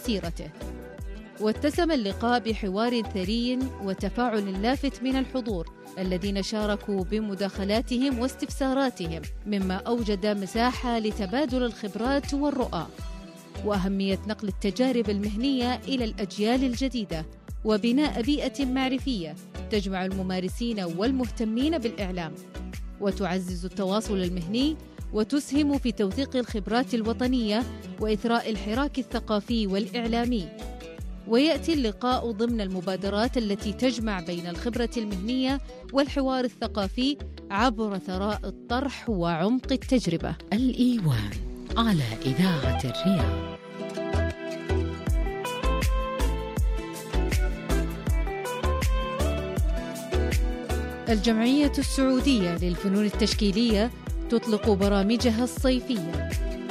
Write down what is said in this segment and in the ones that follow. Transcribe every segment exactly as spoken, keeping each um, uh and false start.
مسيرته. واتسم اللقاء بحوار ثري وتفاعل لافت من الحضور الذين شاركوا بمداخلاتهم واستفساراتهم، مما أوجد مساحة لتبادل الخبرات والرؤى وأهمية نقل التجارب المهنية إلى الأجيال الجديدة وبناء بيئة معرفية تجمع الممارسين والمهتمين بالإعلام وتعزز التواصل المهني وتسهم في توثيق الخبرات الوطنية وإثراء الحراك الثقافي والإعلامي. ويأتي اللقاء ضمن المبادرات التي تجمع بين الخبرة المهنية والحوار الثقافي عبر ثراء الطرح وعمق التجربة. الإيوان على إذاعة الرياض. الجمعية السعودية للفنون التشكيلية تطلق برامجها الصيفية.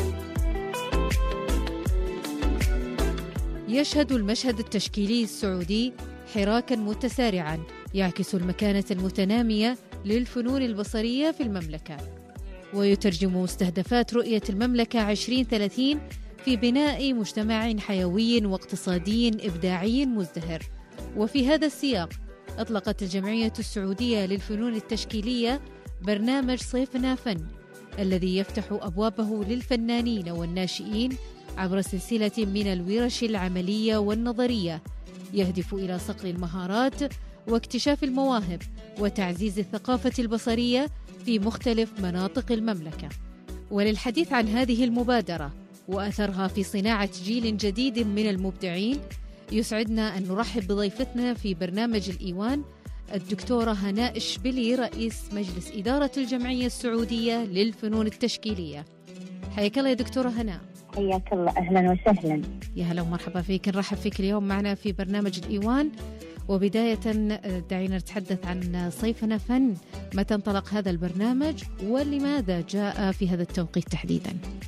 يشهد المشهد التشكيلي السعودي حراكاً متسارعاً يعكس المكانة المتنامية للفنون البصرية في المملكة، ويترجم مستهدفات رؤية المملكة عشرين ثلاثين في بناء مجتمع حيوي واقتصادي إبداعي مزدهر. وفي هذا السياق أطلقت الجمعية السعودية للفنون التشكيلية برنامج صيفنا فن، الذي يفتح أبوابه للفنانين والناشئين عبر سلسلة من الورش العملية والنظرية، يهدف إلى صقل المهارات واكتشاف المواهب وتعزيز الثقافة البصرية في مختلف مناطق المملكة. وللحديث عن هذه المبادرة وأثرها في صناعة جيل جديد من المبدعين، يسعدنا أن نرحب بضيفتنا في برنامج الإيوان الدكتورة هناء الشبلي، رئيس مجلس إدارة الجمعية السعودية للفنون التشكيلية. حياك الله يا دكتورة هناء. حياك الله، أهلا وسهلا. يا هلا ومرحبا فيك. نرحب فيك اليوم معنا في برنامج الإيوان. وبداية دعينا نتحدث عن صيفنا فن. متى انطلق هذا البرنامج ولماذا جاء في هذا التوقيت تحديدا؟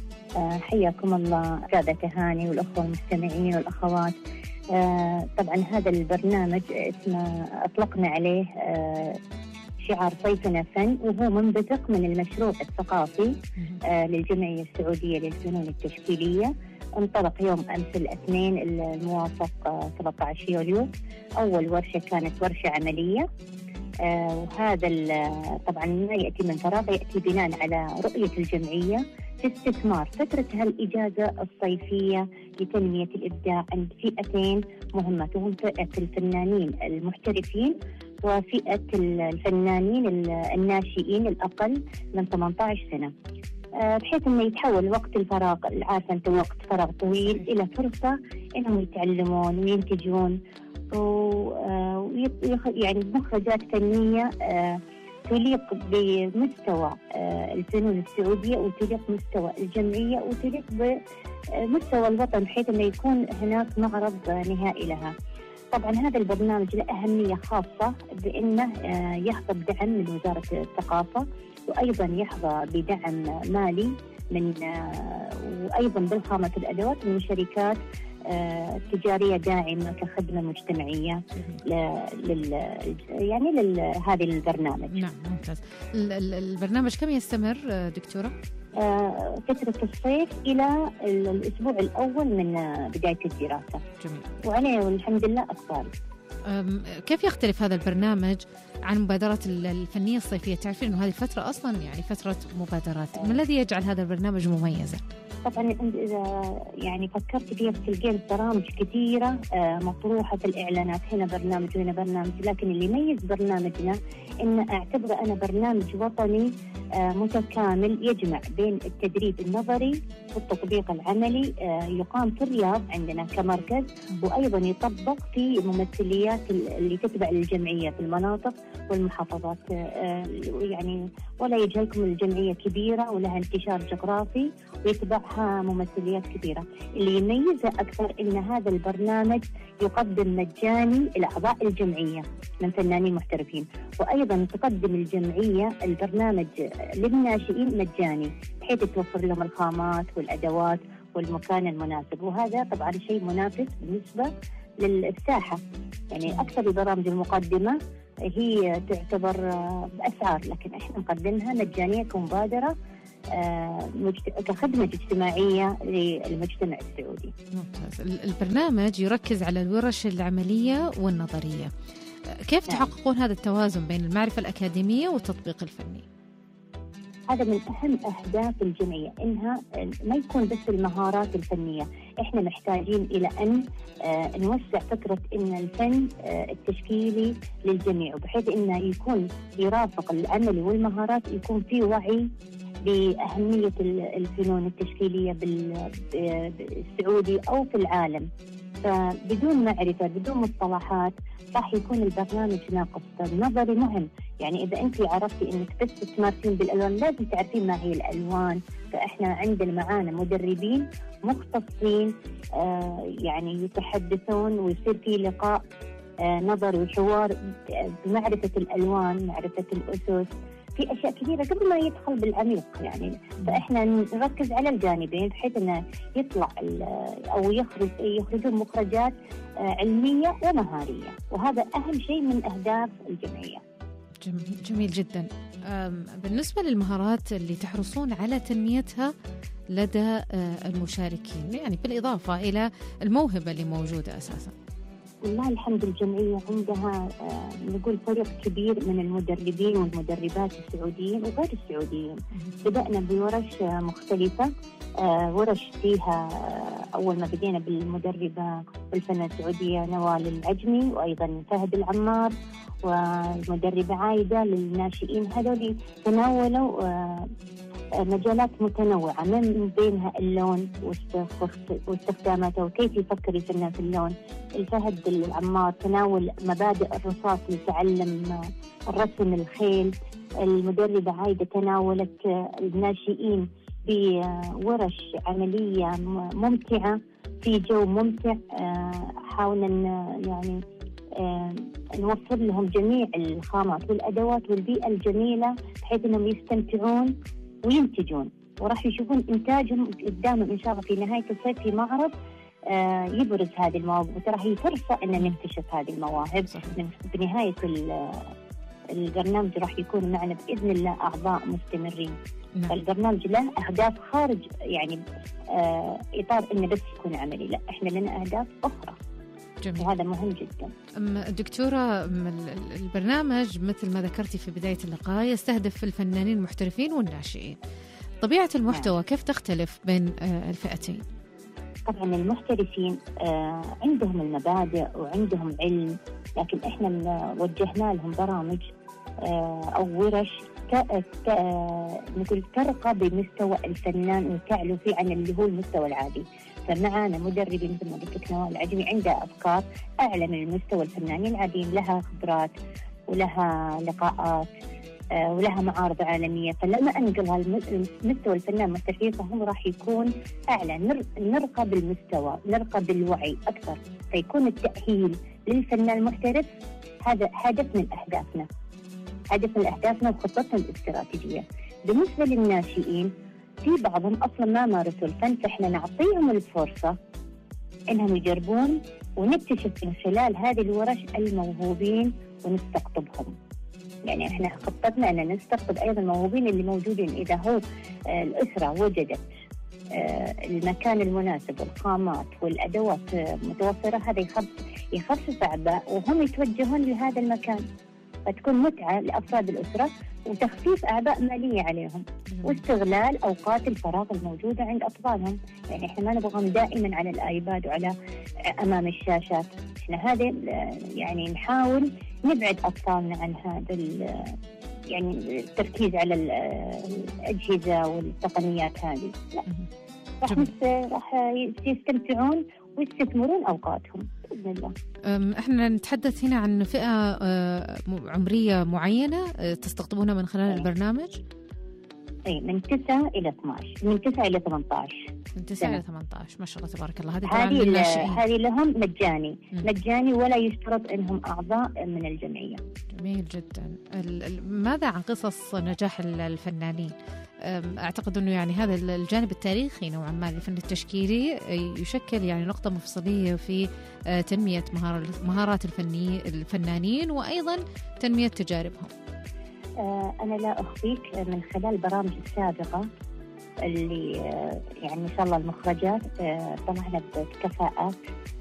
حياكم الله سادة هاني والأخوة المستمعين والأخوات. آه طبعا هذا البرنامج اسمه أطلقنا عليه آه شعار صيفنا فن، وهو منبثق من المشروع الثقافي آه للجمعية السعودية للفنون التشكيلية. انطلق يوم أمس الاثنين الموافق آه ثلاثة عشر يوليو. أول ورشة كانت ورشة عملية، آه وهذا طبعا ما يأتي من فراغ، يأتي بناء على رؤية الجمعية في استثمار فترة الإجازة الصيفية لتنمية الإبداع عند فئتين مهمتهم: فئة الفنانين المحترفين وفئة الفنانين الناشئين الأقل من ثمانية عشر سنة، بحيث أنه يتحول وقت الفراغ، عارفة أنت وقت فراغ طويل، إلى فرصة أنهم يتعلمون وينتجون ويعني بمخرجات فنية تليق بمستوى الفنون السعودية وتليق بمستوى الجمعية وتليق بمستوى الوطن، بحيث أنه يكون هناك معرض نهائي لها. طبعا هذا البرنامج له أهمية خاصة بأنه يحظى بدعم من وزارة الثقافة، وأيضا يحظى بدعم مالي من وأيضا بالخامة الأدوات من شركات تجارية داعمة كخدمة مجتمعية لل يعني لهذه البرنامج. نعم ممتاز. البرنامج كم يستمر دكتورة؟ آه فترة الصيف إلى الأسبوع الأول من بداية الدراسة. جميل. وعليه والحمد لله أطفال. كيف يختلف هذا البرنامج عن مبادرات الفنية الصيفية؟ تعرفين أنه هذه الفترة أصلا يعني فترة مبادرات، ما الذي يجعل هذا البرنامج مميزا؟ طبعا إذا يعني فكرت فيها بتلقين برامج كثيرة مطروحة في الإعلانات، هنا برنامج وهنا برنامج، لكن اللي يميز برنامجنا إن أعتبره أنا برنامج وطني متكامل يجمع بين التدريب النظري والتطبيق العملي، يقام في الرياض عندنا كمركز، وأيضا يطبق في ممثليات اللي تتبع للجمعية في المناطق والمحافظات. يعني ولا يجهلكم الجمعية كبيرة ولها انتشار جغرافي ويتبعها ممثليات كبيرة. اللي يميزها أكثر إن هذا البرنامج يقدم مجاني لأعضاء الجمعية من فنانين محترفين، وأيضا تقدم الجمعية البرنامج للناشئين مجاني، بحيث توفر لهم الخامات والأدوات والمكان المناسب. وهذا طبعا شيء منافس بالنسبة للساحة، يعني أكثر البرامج المقدمة هي تعتبر بأسعار، لكن إحنا نقدمها مجانية كمبادرة كخدمة اجتماعية للمجتمع السعودي. ممتاز. البرنامج يركز على الورش العملية والنظرية. كيف تحققون هذا التوازن بين المعرفة الأكاديمية والتطبيق الفني؟ هذا من أهم أهداف الجمعية، إنها ما يكون بس المهارات الفنية. إحنا محتاجين إلى أن نوسع فكرة إن الفن التشكيلي للجميع، بحيث إنه يكون يرافق العمل والمهارات، يكون في وعي بأهمية الفنون التشكيلية بالسعودي أو في العالم. فبدون معرفة بدون مصطلحات راح يكون البرنامج ناقص. النظري مهم، يعني إذا أنت عرفتي إنك بس تمارسين بالألوان لازم تعرفين ما هي الألوان. فإحنا عندنا معانا مدربين مختصين آه يعني يتحدثون ويصير في لقاء آه نظري وحوار بمعرفة الألوان، معرفة الأسس، في أشياء كثيرة قبل ما يدخل بالعميق يعني. فإحنا نركز على الجانبين بحيث إنه يطلع أو يخرج يخرجون مخرجات علمية ومهارية، وهذا أهم شيء من أهداف الجمعية. جميل, جميل جدا. بالنسبة للمهارات اللي تحرصون على تنميتها لدى المشاركين، يعني بالإضافة إلى الموهبة اللي موجودة أساساً. والله الحمد الجمعية عندها نقول فريق كبير من المدربين والمدربات السعوديين وغير السعوديين. بدأنا بورش مختلفة، ورش فيها أول ما بدينا بالمدربة بالفنة السعودية نوال العجمي، وأيضا فهد العمار، والمدربة عايدة للناشئين. هذول تناولوا مجالات متنوعة من بينها اللون واستخداماته وكيف يفكر الفنان في اللون. الفهد العمار تناول مبادئ الرصاص لتعلم الرسم الخيل. المدربة عايدة تناولت الناشئين بورش عملية ممتعة في جو ممتع. حاولنا يعني نوفر لهم جميع الخامات والأدوات والبيئة الجميلة بحيث أنهم يستمتعون وينتجون، وراح يشوفون إنتاجهم قدامهم إن شاء الله في نهاية الصيف في معرض آه يبرز هذه المواهب. وترى هي فرصة أن نكتشف هذه المواهب. بنهاية البرنامج راح يكون معنا بإذن الله أعضاء مستمرين. نعم. البرنامج له أهداف خارج يعني آه إطار إنه بس يكون عملي، لا إحنا لنا أهداف أخرى. جميل. وهذا مهم جدا. دكتورة، البرنامج مثل ما ذكرتي في بداية اللقاء يستهدف الفنانين المحترفين والناشئين. طبيعة المحتوى كيف تختلف بين الفئتين؟ طبعا المحترفين عندهم المبادئ وعندهم علم، لكن احنا وجهنا لهم برامج أو ورش نقول ترقى بمستوى الفنان وتعلو فيه عن اللي هو المستوى العادي. فمعانا مدربين مثل ما قلت لك نوال العجمي عندها أفكار أعلى من المستوى الفنانين العاديين، لها خبرات ولها لقاءات ولها معارض عالمية. فلما أنقلها المستوى الفنان المحترفين فهم راح يكون أعلى، نرقى بالمستوى، نرقى بالوعي أكثر، فيكون التأهيل للفنان المحترف. هذا هدف من أهدافنا، هدف من أهدافنا وخطتنا الاستراتيجية. بالنسبة للناشئين في بعضهم أصلا ما مارسوا الفن، فإحنا نعطيهم الفرصة إنهم يجربون ونكتشف من خلال هذه الورش الموهوبين ونستقطبهم. يعني إحنا خطتنا أن نستقطب أيضا الموهوبين اللي موجودين. إذا هو الأسرة وجدت المكان المناسب والخامات والأدوات متوفرة، هذا يخفف أعباء وهم يتوجهون لهذا المكان، فتكون متعة لأفراد الأسرة وتخفيف أعباء مالية عليهم واستغلال أوقات الفراغ الموجودة عند أطفالهم. يعني إحنا ما نبغاهم دائما على الآيباد وعلى أمام الشاشات. إحنا هذا يعني نحاول نبعد أطفالنا عن هذا يعني التركيز على الأجهزة والتقنيات هذه. لا، راح راح يستمتعون ويستثمرون أوقاتهم بإذن الله. احنا نتحدث هنا عن فئة عمرية معينة تستقطبونها من خلال أي. البرنامج؟ اي من تسعة إلى اثنا عشر، من تسعة إلى ثمانية عشر. من تسعة إلى ثمانية عشر، ما شاء الله تبارك الله. هذه هذه هذه لهم مجاني، م. مجاني ولا يشترط انهم اعضاء من الجمعية. جميل جدا. ماذا عن قصص نجاح الفنانين؟ أعتقد أنه يعني هذا الجانب التاريخي نوعا ما للفن التشكيلي يشكل يعني نقطة مفصلية في تنمية مهارات الفني الفنانين وأيضا تنمية تجاربهم. أنا لا أخفيك من خلال برامج السابقة اللي يعني إن شاء الله المخرجات طلعنا بكفاءات